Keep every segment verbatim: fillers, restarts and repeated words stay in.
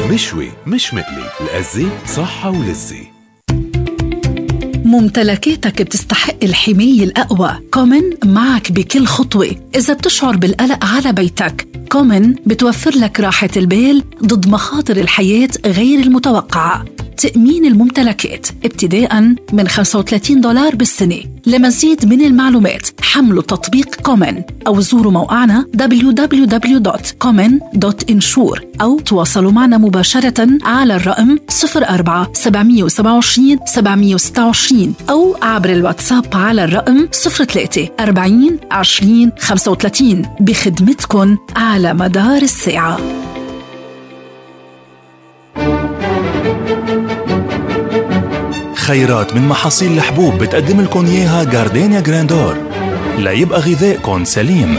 مشوي مش مقلي، الأزة صحة ولذة. ممتلكاتك بتستحق الحماية الأقوى. كومن معك بكل خطوة. إذا بتشعر بالقلق على بيتك، كومن بتوفر لك راحة البال ضد مخاطر الحياة غير المتوقعة. تأمين الممتلكات ابتداءً من خمسة وثلاثين دولار بالسنة. لمزيد من المعلومات حملوا تطبيق كومن أو زوروا موقعنا دبليو دبليو دبليو دوت كومن دوت انشور أو تواصلوا معنا مباشرة على الرقم صفر أربعة سبعمية وسبعة وعشرين سبعمية وستة وعشرين أو عبر الواتساب على الرقم صفر ثلاثة أربعين عشرين خمسة وثلاثين بخدمتكن على مدار الساعة. خيرات من محاصيل الحبوب بتقدم لكم إياها جاردينيا جراندور ليبقى غذائكم سليم.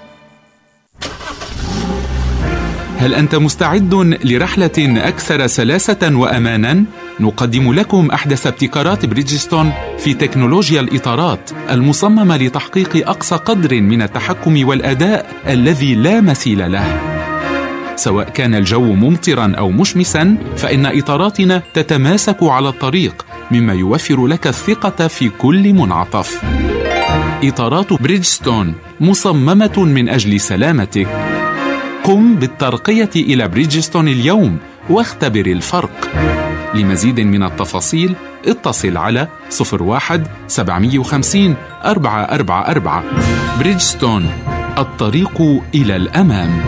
هل أنت مستعد لرحلة أكثر سلاسة وأماناً؟ نقدم لكم أحدث ابتكارات بريدجستون في تكنولوجيا الإطارات المصممة لتحقيق أقصى قدر من التحكم والأداء الذي لا مثيل له. سواء كان الجو ممطراً أو مشمساً، فإن إطاراتنا تتماسك على الطريق، مما يوفر لك الثقة في كل منعطف. إطارات بريدجستون مصممة من أجل سلامتك. قم بالترقية إلى بريدجستون اليوم واختبر الفرق. لمزيد من التفاصيل اتصل على صفر واحد سبعمية وخمسين أربعة أربعة أربعة. بريدجستون، الطريق إلى الأمام.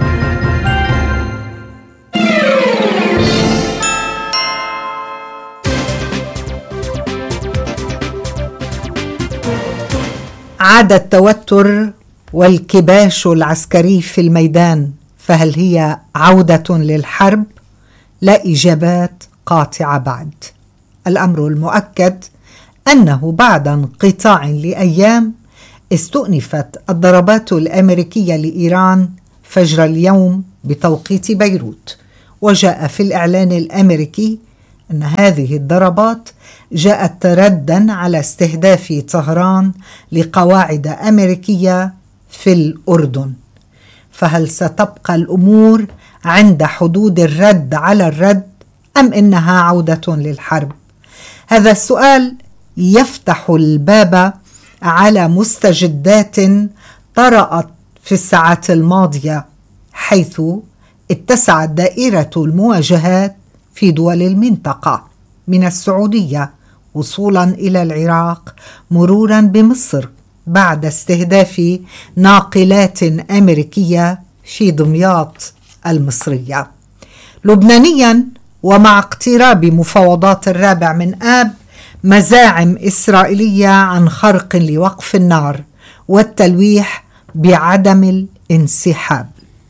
عاد التوتر والكباش العسكري في الميدان، فهل هي عودة للحرب؟ لا إجابات قاطعة بعد. الأمر المؤكد أنه بعد انقطاع لأيام استؤنفت الضربات الأمريكية لإيران فجر اليوم بتوقيت بيروت، وجاء في الإعلان الأمريكي أن هذه الضربات جاءت ردا على استهداف طهران لقواعد أمريكية في الأردن. فهل ستبقى الأمور عند حدود الرد على الرد أم إنها عودة للحرب؟ هذا السؤال يفتح الباب على مستجدات طرأت في الساعات الماضية، حيث اتسعت دائرة المواجهات في دول المنطقة من السعودية وصولا إلى العراق مرورا بمصر بعد استهداف ناقلات أمريكية في دمياط المصرية. لبنانيا، ومع اقتراب مفاوضات الرابع من آب، مزاعم إسرائيلية عن خرق لوقف النار والتلويح بعدم الانسحاب.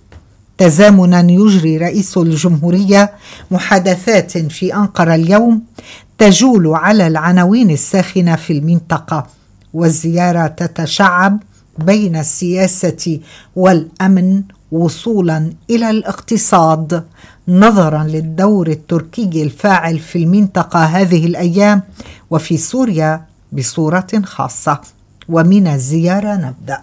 تزامنا يجري رئيس الجمهورية محادثات في أنقرة اليوم تجول على العناوين الساخنة في المنطقة، والزيارة تتشعب بين السياسة والأمن وصولا إلى الاقتصاد، نظرا للدور التركي الفاعل في المنطقة هذه الأيام وفي سوريا بصورة خاصة. ومن الزيارة نبدأ.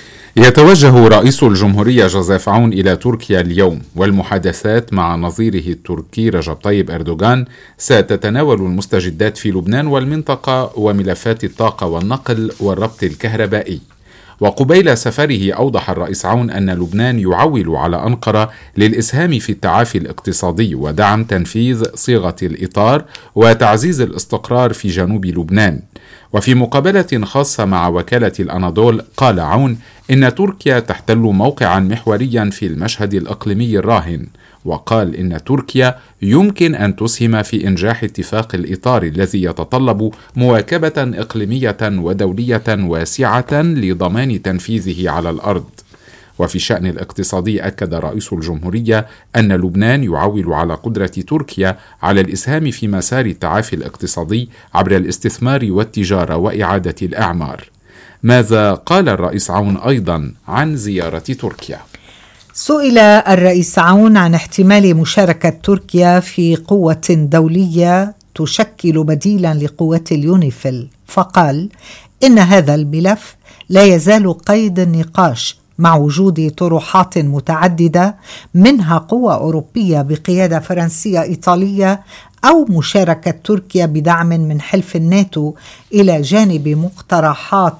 يتوجه رئيس الجمهورية جوزيف عون إلى تركيا اليوم، والمحادثات مع نظيره التركي رجب طيب أردوغان ستتناول المستجدات في لبنان والمنطقة وملفات الطاقة والنقل والربط الكهربائي. وقبيل سفره أوضح الرئيس عون أن لبنان يعول على أنقرة للإسهام في التعافي الاقتصادي ودعم تنفيذ صيغة الإطار وتعزيز الاستقرار في جنوب لبنان. وفي مقابلة خاصة مع وكالة الأناضول قال عون إن تركيا تحتل موقعا محوريا في المشهد الإقليمي الراهن، وقال إن تركيا يمكن أن تسهم في إنجاح اتفاق الإطار الذي يتطلب مواكبة إقليمية ودولية واسعة لضمان تنفيذه على الأرض. وفي الشأن الاقتصادي أكد رئيس الجمهورية أن لبنان يعول على قدرة تركيا على الإسهام في مسار التعافي الاقتصادي عبر الاستثمار والتجارة وإعادة الأعمار. ماذا قال الرئيس عون أيضا عن زيارة تركيا؟ سئل الرئيس عون عن احتمال مشاركة تركيا في قوة دولية تشكل بديلا لقوات اليونيفيل، فقال إن هذا الملف لا يزال قيد النقاش مع وجود طروحات متعددة منها قوى أوروبية بقيادة فرنسية إيطالية أو مشاركة تركيا بدعم من حلف الناتو إلى جانب مقترحات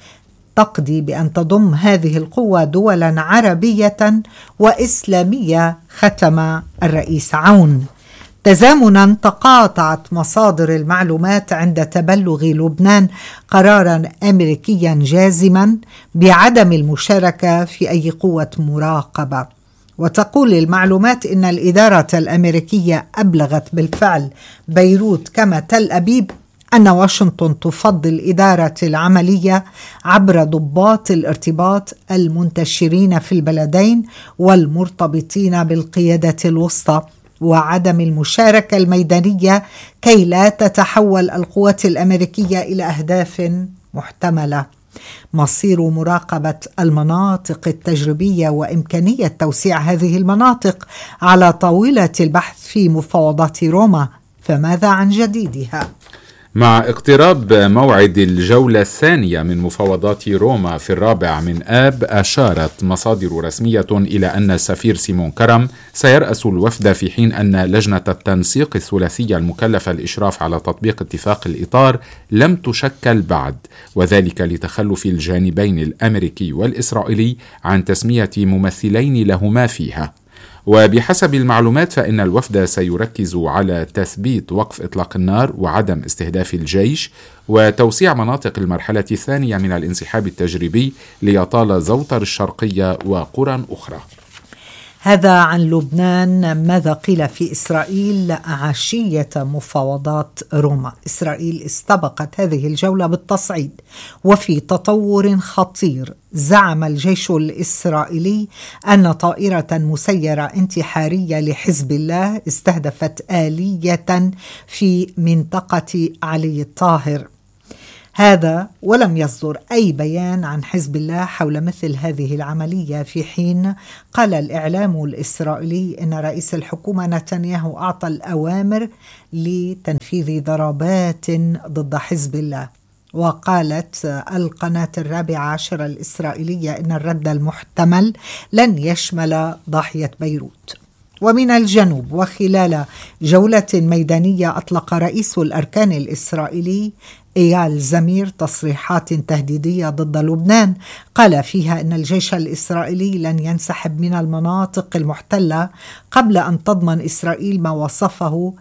تقضي بأن تضم هذه القوى دولا عربية وإسلامية، ختم الرئيس عون. تزامنا تقاطعت مصادر المعلومات عند تبلغ لبنان قرارا أمريكيا جازما بعدم المشاركة في أي قوة مراقبة. وتقول المعلومات إن الإدارة الأمريكية أبلغت بالفعل بيروت كما تل أبيب أن واشنطن تفضل إدارة العملية عبر ضباط الارتباط المنتشرين في البلدين والمرتبطين بالقيادة الوسطى، وعدم المشاركة الميدانية كي لا تتحول القوات الأمريكية إلى أهداف محتملة. مصير مراقبة المناطق التجريبية وإمكانية توسيع هذه المناطق على طاولة البحث في مفاوضات روما، فماذا عن جديدها؟ مع اقتراب موعد الجولة الثانية من مفاوضات روما في الرابع من آب، أشارت مصادر رسمية إلى أن السفير سيمون كرم سيرأس الوفد، في حين أن لجنة التنسيق الثلاثية المكلفة الإشراف على تطبيق اتفاق الإطار لم تشكل بعد، وذلك لتخلف الجانبين الأمريكي والإسرائيلي عن تسمية ممثلين لهما فيها. وبحسب المعلومات فإن الوفد سيركز على تثبيت وقف إطلاق النار وعدم استهداف الجيش وتوسيع مناطق المرحلة الثانية من الانسحاب التجريبي ليطال زوطر الشرقية وقرى أخرى. هذا عن لبنان. ماذا قيل في إسرائيل عشية مفاوضات روما؟ إسرائيل استبقت هذه الجولة بالتصعيد وفي تطور خطير. زعم الجيش الإسرائيلي أن طائرة مسيرة انتحارية لحزب الله استهدفت آلية في منطقة علي الطاهر. هذا ولم يصدر أي بيان عن حزب الله حول مثل هذه العملية، في حين قال الإعلام الإسرائيلي إن رئيس الحكومة نتنياهو أعطى الأوامر لتنفيذ ضربات ضد حزب الله. وقالت القناة الرابعة عشر الإسرائيلية إن الرد المحتمل لن يشمل ضاحية بيروت. ومن الجنوب، وخلال جولة ميدانية أطلق رئيس الأركان الإسرائيلي إيال زمير تصريحات تهديدية ضد لبنان، قال فيها إن الجيش الإسرائيلي لن ينسحب من المناطق المحتلة قبل أن تضمن إسرائيل ما وصفه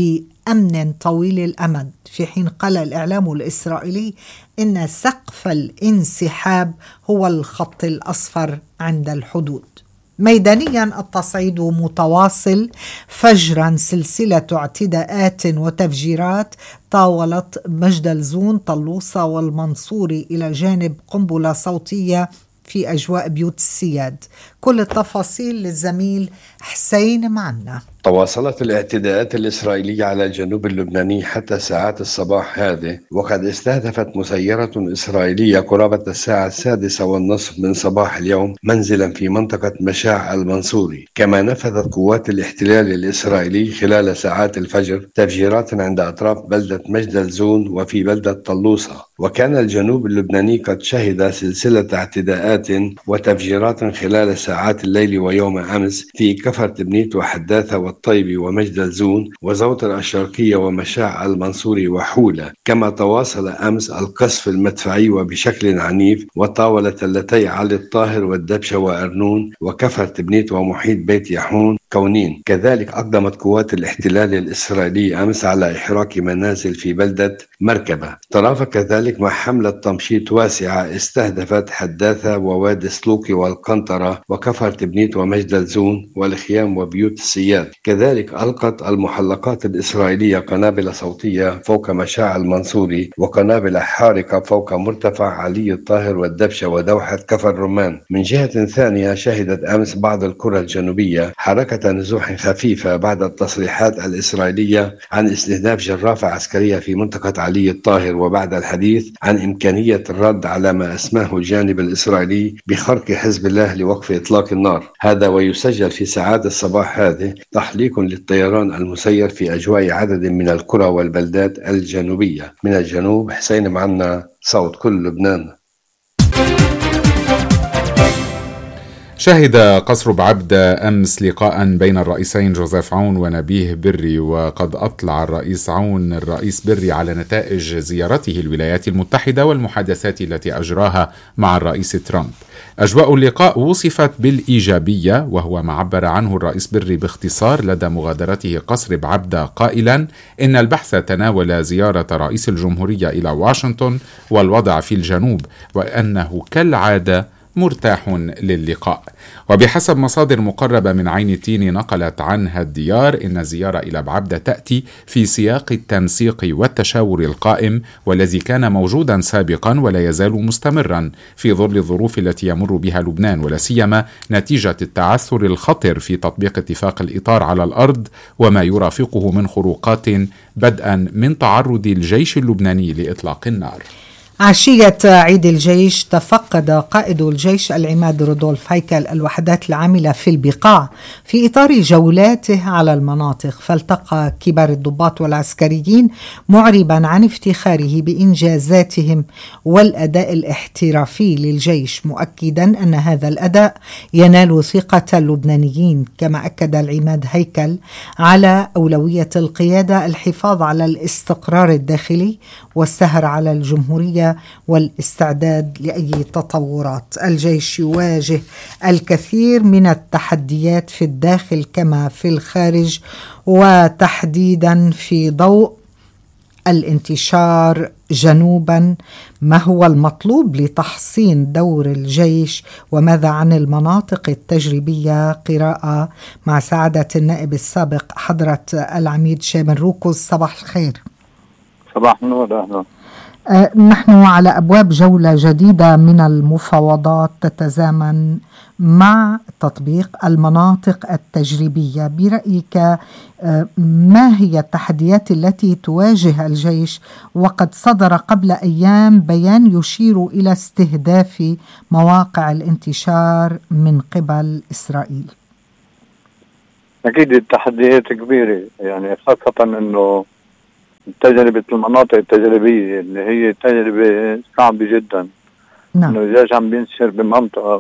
بأمن طويل الأمد، في حين قال الإعلام الإسرائيلي إن سقف الانسحاب هو الخط الأصفر عند الحدود. ميدانيا التصعيد متواصل. فجرا سلسلة اعتداءات وتفجيرات طاولت مجدلزون، طلوسة والمنصوري، إلى جانب قنبلة صوتية في أجواء بيوت السياد. كل التفاصيل للزميل حسين معنا. تواصلت الاعتداءات الإسرائيلية على الجنوب اللبناني حتى ساعات الصباح هذه، وقد استهدفت مسيرة إسرائيلية قرابة الساعة السادسة والنصف من صباح اليوم منزلا في منطقة مشاع المنصوري. كما نفذت قوات الاحتلال الإسرائيلي خلال ساعات الفجر تفجيرات عند أطراف بلدة مجدلزون وفي بلدة طلوسة. وكان الجنوب اللبناني قد شهد سلسلة اعتداءات وتفجيرات خلال ساعات الليل ويوم أمس في كفر تبنيت وحداثة والطيب ومجدلزون وزوطر الشرقية ومشاع المنصوري وحولة. كما تواصل أمس القصف المدفعي وبشكل عنيف وطاول تلتي علي الطاهر والدبشة وأرنون وكفر تبنيت ومحيط بيت يحون كونين. كذلك أقدمت قوات الاحتلال الإسرائيلي أمس على إحراق منازل في بلدة مركبة. ترافق كذلك مع حملة تمشيط واسعة استهدفت حداثة ووادي سلوكي والقنطرة وكفر تبنيت ومجدلزون والخيام وبيوت السياد. كذلك ألقت المحلقات الإسرائيلية قنابل صوتية فوق مشاع المنصوري وقنابل حارقة فوق مرتفع علي الطاهر والدبشة ودوحة كفر رمان. من جهة ثانية، شهدت أمس بعض القرى الجنوبية حركة نزوح خفيفة بعد التصريحات الإسرائيلية عن استهداف جرافة عسكرية في منطقة علي الطاهر، وبعد الحديث عن إمكانية الرد على ما أسماه الجانب الإسرائيلي بخرق حزب الله لوقف إطلاق النار. هذا ويسجل في ساعات الصباح هذه تحليق للطيران المسير في أجواء عدد من القرى والبلدات الجنوبية. من الجنوب، حسين معنا، صوت كل لبنان. شهد قصر بعبدة أمس لقاء بين الرئيسين جوزيف عون ونبيه بري، وقد أطلع الرئيس عون الرئيس بري على نتائج زيارته الولايات المتحدة والمحادثات التي أجراها مع الرئيس ترامب. أجواء اللقاء وصفت بالإيجابية، وهو ما عبر عنه الرئيس بري باختصار لدى مغادرته قصر بعبدة قائلا إن البحث تناول زيارة رئيس الجمهورية إلى واشنطن والوضع في الجنوب، وأنه كالعادة مرتاح للقاء. وبحسب مصادر مقربة من عين التين نقلت عنها الديار إن الزيارة إلى بعبدة تأتي في سياق التنسيق والتشاور القائم والذي كان موجودا سابقا ولا يزال مستمرا في ظل الظروف التي يمر بها لبنان، ولا سيما نتيجة التعثر الخطر في تطبيق اتفاق الإطار على الأرض وما يرافقه من خروقات بدءا من تعرض الجيش اللبناني لإطلاق النار. عشية عيد الجيش تفقد قائد الجيش العماد رودولف هيكل الوحدات العاملة في البقاع في إطار جولاته على المناطق، فالتقى كبار الضباط والعسكريين معربا عن افتخاره بإنجازاتهم والأداء الاحترافي للجيش، مؤكدا أن هذا الأداء ينال ثقة اللبنانيين. كما أكد العماد هيكل على أولوية القيادة الحفاظ على الاستقرار الداخلي والسهر على الجمهورية والاستعداد لأي تطورات. الجيش يواجه الكثير من التحديات في الداخل كما في الخارج، وتحديدا في ضوء الانتشار جنوبا. ما هو المطلوب لتحصين دور الجيش وماذا عن المناطق التجريبية؟ قراءة مع سعادة النائب السابق حضرة العميد شامل روكوز. صباح الخير. صباح النور. أهلا. أه نحن على أبواب جولة جديدة من المفاوضات تتزامن مع تطبيق المناطق التجريبية. برأيك أه ما هي التحديات التي تواجه الجيش، وقد صدر قبل أيام بيان يشير إلى استهداف مواقع الانتشار من قبل إسرائيل؟ أكيد التحديات كبيرة، يعني خاصة أنه تجربة المناطق التجريبية اللي هي تجربة صعبة جدا. نعم. انه الجيش عم بينشر بمنطقة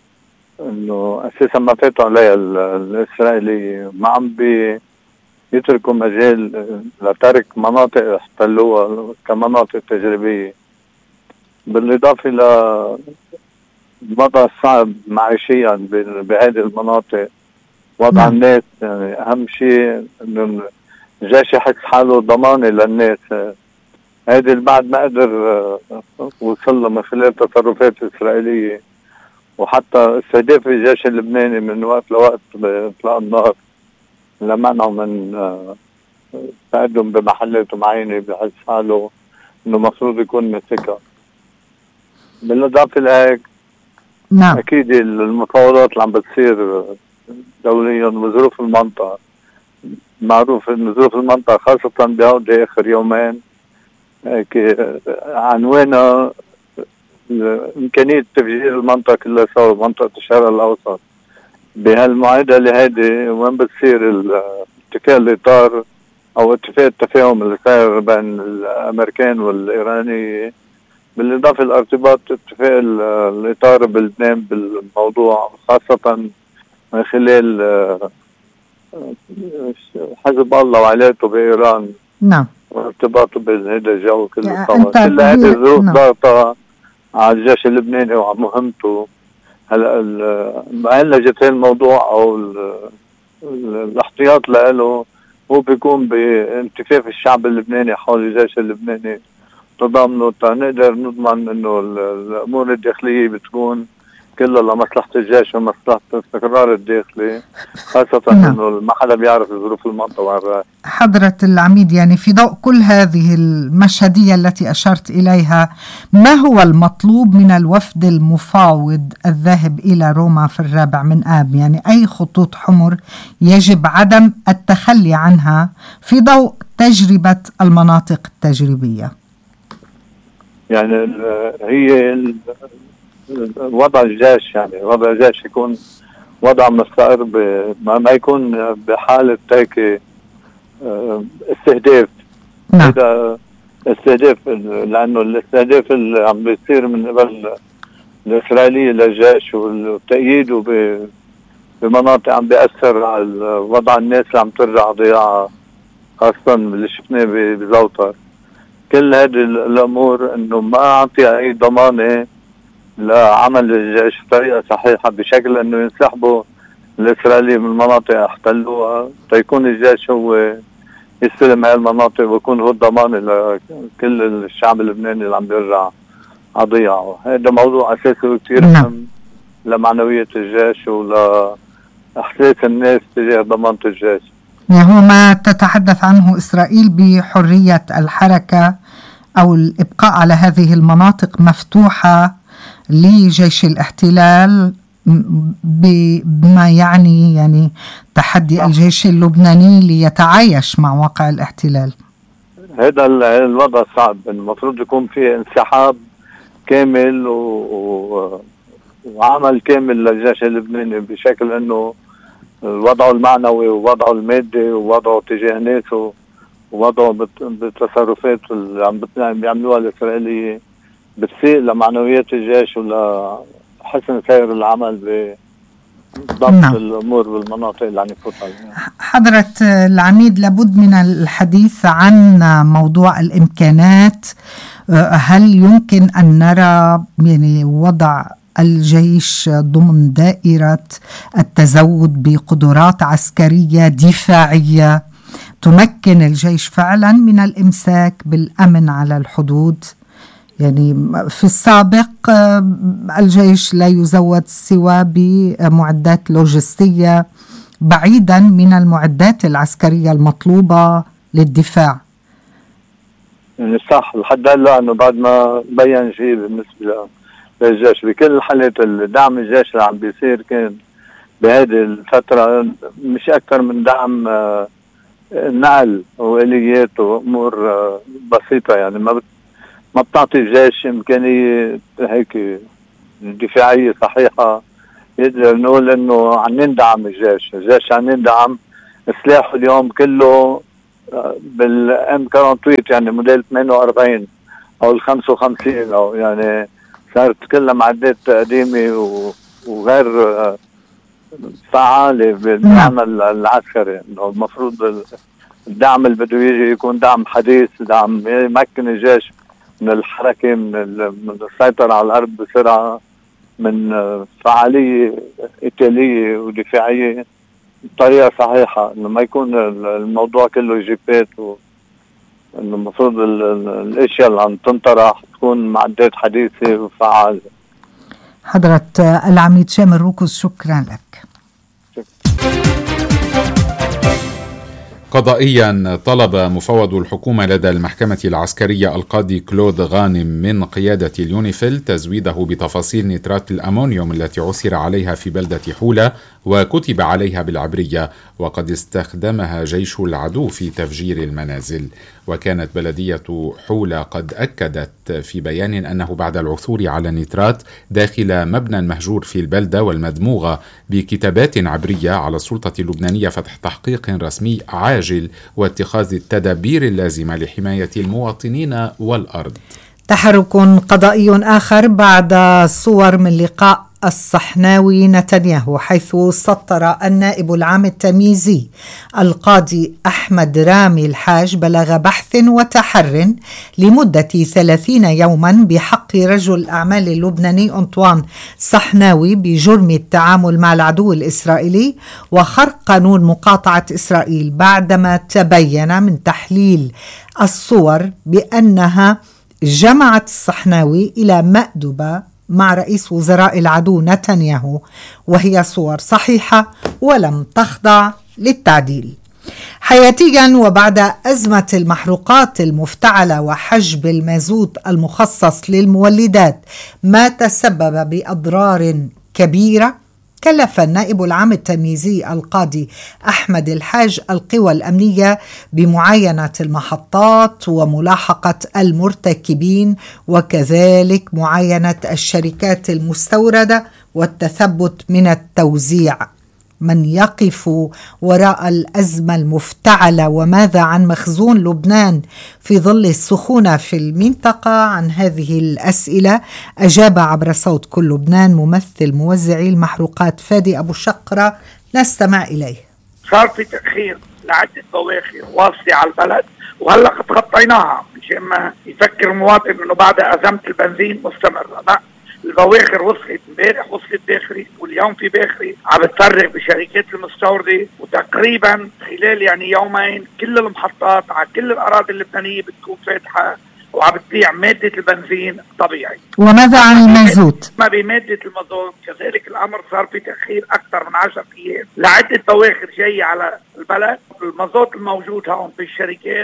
انه اساسا ما فاتوا عليها الاسرائيلي، ما عم بيتركوا مجال لترك مناطق احتلوها كمناطق تجريبية، بالاضافة للوضع الصعب معيشيا بهذه المناطق. وضع نعم. الناس يعني اهم شيء انه الجيش يحس حاله ضماني للناس. هذه بعد ما قدر وصل من خلال تصرفات إسرائيلية وحتى استهداف الجيش اللبناني من وقت لوقت بإطلاق النار لمنعه من تقدم بمحلات معينة، بحس حاله إنه مفروض يكون مسكها. بالإضافة لهيك نعم. أكيد المفاوضات اللي عم بتصير دوليا وظروف المنطقة، معروف ان ظروف المنطقة خاصة بهودي اخر يومين عنوانها امكانية تفجير المنطقة كلها سوا، منطقة الشرق الاوسط. بهالمعادلة هذه وين بتصير اتفاق الاطار او اتفاق التفاهم اللي صار بين الامريكان والايراني، بالاضافة لارتباط اتفاق الاطار بلبنان بالموضوع، خاصة من خلال حزب الله وعلاقته بإيران. نعم. وارتباطه بهذا الجو كله طبعا. كل هذه الظروف ضاغطة على الجيش اللبناني وعلى مهمته. هلا معالجة الموضوع أو الاحتياط له هو بيكون بانتفاف الشعب اللبناني حول الجيش اللبناني، تضامنه نقدر نضمن إنه الأمور الداخلية بتكون كله لمصلحة الجيش ومصلحة الاستقرار الداخلي، خاصة نعم. انه ما حدا بيعرف ظروف المنطقة وين رايح. حضرة العميد، يعني في ضوء كل هذه المشهدية التي أشرت إليها، ما هو المطلوب من الوفد المفاوض الذاهب إلى روما في الرابع من آب؟ يعني أي خطوط حمر يجب عدم التخلي عنها في ضوء تجربة المناطق التجريبية؟ يعني هي وضع الجيش، يعني وضع الجيش يكون وضع مستقر، ما يكون بحالة هيك استهداف. هذا استهداف، لأنه الاستهداف اللي عم بيصير من قبل الإسرائيلية للجيش وتأييده بمناطق عم بيأثر على وضع الناس اللي عم ترجع ضياعها، خاصة اللي شفناه بزوطر. كل هذه الأمور إنه ما أعطي أي ضمانة لعمل الجيش بطريقة صحيحة، بشكل إنه ينسحبوا الإسرائيلي من المناطق احتلوها، تيكون الجيش هو يستلم هاي المناطق ويكون هو الضمان لكل الشعب اللبناني اللي عم بيرجع على ضياعه. هذا موضوع أساسي وكتير مهم لمعنوية الجيش ولإحساس الناس تجاه ضمانة الجيش. هو ما تتحدث عنه إسرائيل بحرية الحركة أو الإبقاء على هذه المناطق مفتوحة لجيش الاحتلال، بما يعني يعني تحدي الجيش اللبناني ليتعايش مع واقع الاحتلال. هذا الوضع صعب، المفروض يكون في انسحاب كامل و... و... وعمل كامل للجيش اللبناني، بشكل انه وضعه المعنوي ووضعه المادي ووضعه تجاه ناسه ووضعه بالتصرفات اللي عم بيعملوها الإسرائيلية بتسيء لمعنويات الجيش ولحسن سير العمل بضبط نعم. الأمور بالمناطق اللي عم يفوتها. حضرة العميد، لابد من الحديث عن موضوع الإمكانات. هل يمكن أن نرى يعني وضع الجيش ضمن دائرة التزود بقدرات عسكرية دفاعية تمكن الجيش فعلا من الإمساك بالأمن على الحدود؟ يعني في السابق الجيش لا يزود سوى بمعدات لوجستية بعيدا من المعدات العسكرية المطلوبة للدفاع. يعني صح، لحد هلا انه بعد ما بين شيء بالنسبة للجيش. بكل حالات الدعم الجيش اللي عم بيصير كان بهذه الفترة مش أكثر من دعم نقل وآليات وأمور بسيطة، يعني ما ما بتعطي الجيش إمكانية هيك دفاعية صحيحة يقدر نقول إنه عم ندعم الجيش. الجيش عم ندعم سلاحه اليوم كله بالإم أربعة وأربعين، يعني موديل ثمانية وأربعين أو الخمسة وخمسين، أو يعني صارت كلها معدات قديمة وغير فعالة بالعمل العسكري. إنه المفروض الدعم اللي بده يجي يكون دعم حديث، دعم يمكن الجيش من الحركة، من السيطرة على الأرض بسرعة، من فعالية قتالية ودفاعية بطريقة صحيحة، إنه ما يكون الموضوع كله جيبات، وإنه المفروض الأشياء اللي عم تنطرح تكون معدات حديثة وفعالة. حضرة العميد شامل روكوز، شكرا لك. قضائيا طلب مفوض الحكومة لدى المحكمة العسكرية القاضي كلود غانم من قيادة اليونيفيل تزويده بتفاصيل نترات الأمونيوم التي عثر عليها في بلدة حولة وكتب عليها بالعبرية، وقد استخدمها جيش العدو في تفجير المنازل. وكانت بلدية حولة قد أكدت في بيان أنه بعد العثور على النترات داخل مبنى مهجور في البلدة والمدموغة بكتابات عبرية على السلطة اللبنانية فتح تحقيق رسمي عاجل واتخاذ التدابير اللازمة لحماية المواطنين والأرض. تحرك قضائي آخر بعد صور من لقاء الصحناوي نتنياهو، حيث سطر النائب العام التمييزي القاضي أحمد رامي الحاج بلغ بحث وتحر لمدة ثلاثين يوما بحق رجل الأعمال اللبناني أنطوان صحناوي بجرم التعامل مع العدو الإسرائيلي وخرق قانون مقاطعة إسرائيل، بعدما تبين من تحليل الصور بأنها جمعت الصحناوي إلى مأدبة مع رئيس وزراء العدو نتنياهو، وهي صور صحيحة ولم تخضع للتعديل. حياتيا، وبعد أزمة المحروقات المفتعلة وحجب المازوت المخصص للمولدات ما تسبب بأضرار كبيرة، كلف النائب العام التمييزي القاضي أحمد الحاج القوى الأمنية بمعاينة المحطات وملاحقة المرتكبين، وكذلك معاينة الشركات المستوردة والتثبت من التوزيع. من يقف وراء الأزمة المفتعلة؟ وماذا عن مخزون لبنان في ظل السخونة في المنطقة؟ عن هذه الأسئلة أجاب عبر صوت كل لبنان ممثل موزعي المحروقات فادي أبو شقرة، نستمع إليه. صار في تأخير لعدة بواخر واصلة على البلد، وهلا قد غطيناها مشان ما يفكر المواطن انه بعد أزمة البنزين مستمرة. لا، البواخر وصلت امبارح، وصلت باخري، واليوم في باخري عم بتفرغ بشركات المستوردة، وتقريبا خلال يعني يومين كل المحطات على كل الأراضي اللبنانية بتكون فاتحة وعم بتبيع مادة البنزين طبيعي. وماذا عن المازوت؟ ما بمادة المازوت كذلك الأمر، صار في تأخير أكثر من عشرة أيام لعدة بواخر جاية على البلد. المازوت الموجود هون في الشركات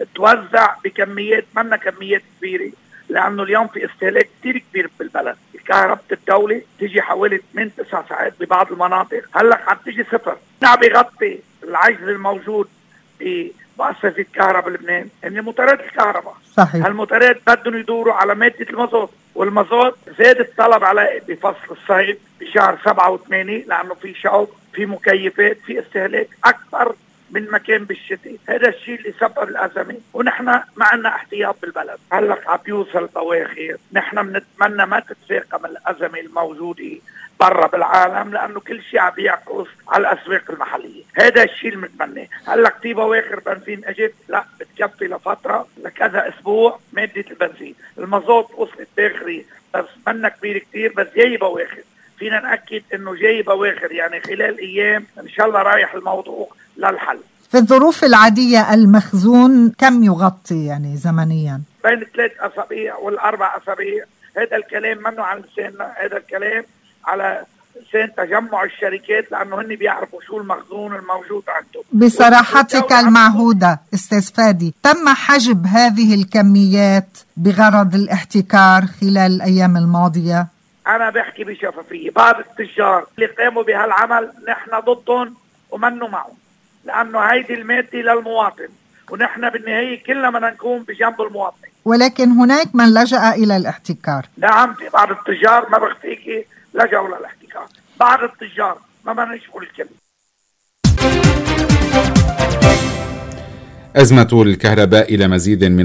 توزع بكميات منا كميات كبيرة، لأنه اليوم في استهلاك كتير كبير بالبلد. كهرباء الدولة تيجي حوالي ثمانية تسعة ساعات ببعض المناطق، هلا عم تيجي صفر. عم بيغطي العجز الموجود في مؤسسة كهرباء لبنان ان موتورات الكهرباء. صحيح. هالموتورات بدهم يدوروا على مادة المازوت، والمازوت زاد الطلب عليه بفصل الصيف بشهر سبعة وثمانية، لأنه في شوب، في مكيفات، في استهلاك أكثر من مكان بالشتاء. هذا الشيء اللي سبب الأزمة، ونحن ما عندنا احتياط بالبلد. هلا عم بيوصل بواخر، نحن بنتمنى ما تتفاقم الأزمة الموجودة برا بالعالم، لأنه كل شيء عم بيعكس على الأسواق المحلية. هذا الشيء اللي بنتمناه. هلا كتير بواخر بنزين اجت، لا بتكفي لفترة لكذا أسبوع مادة البنزين. المازوت وصلت باخري بس منا كبير كتير، بس جاي بواخر. فينا نأكد انه جاي بواخر، يعني خلال ايام ان شاء الله رايح الموضوع للحل. في الظروف العادية المخزون كم يغطي يعني زمنيا؟ بين ثلاث اسابيع والاربع اسابيع. هذا الكلام منه عن لساننا، هذا الكلام على لسان تجمع الشركات، لانه هن بيعرفوا شو المخزون الموجود عندهم. بصراحتك المعهودة استاذ فادي، تم حجب هذه الكميات بغرض الاحتكار خلال الايام الماضية؟ أنا بحكي بشفافية، بعض التجار اللي قاموا بهالعمل نحن ضدهم ومنه معهم، لأنه هيدي المادة للمواطن، ونحن بالنهاية كلنا بدنا نكون بجنب المواطن. ولكن هناك من لجأ إلى الاحتكار. نعم، في بعض التجار ما بخفيكي لجأوا للاحتكار، بعض التجار ما بدنا نقول الكل. أزمة الكهرباء إلى مزيد من